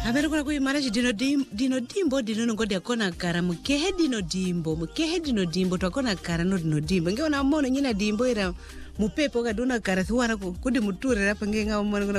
Habari kuna kuimara dino dimbo dino ngodi akona kara mukehe dino dimbo twakona kara no dino dimbo ngeona mono nyina dimbo ira mupepo kaduna kara thuwana kudi muture rapa ngenga mono